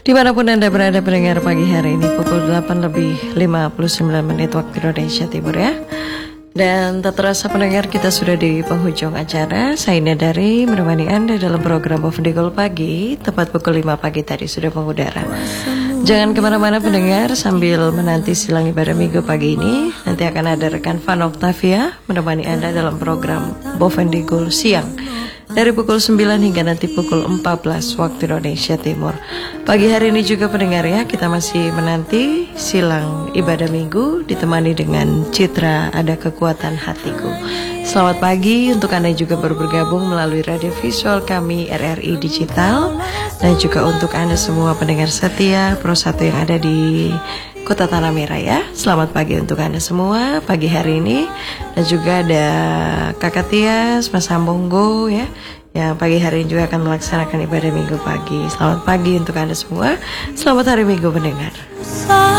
Dimanapun Anda berada pendengar pagi hari ini pukul 8:59 waktu Indonesia Timur ya. Dan tak terasa pendengar kita sudah di penghujung acara. Saya Ina Dari menemani Anda dalam program Bofendigol Pagi. Tepat pukul 5 pagi tadi sudah mengudara. Jangan kemana-mana pendengar sambil menanti silang ibadah minggu pagi ini. Nanti akan ada rekan Van Octavia menemani Anda dalam program Bofendigol Siang. Dari pukul 9 hingga nanti pukul 14 waktu Indonesia Timur. Pagi hari ini juga pendengar ya, kita masih menanti silang ibadah minggu ditemani dengan Citra Ada Kekuatan Hatiku. Selamat pagi untuk Anda juga baru bergabung melalui radio visual kami RRI Digital. Dan juga untuk Anda semua pendengar setia Pro 1 yang ada di Kota Tanah Merah ya. Selamat pagi untuk Anda semua pagi hari ini. Dan juga ada Kakak Tias, Mas Hambonggo ya, yang pagi hari ini juga akan melaksanakan ibadah minggu pagi. Selamat pagi untuk Anda semua. Selamat hari Minggu pendengar.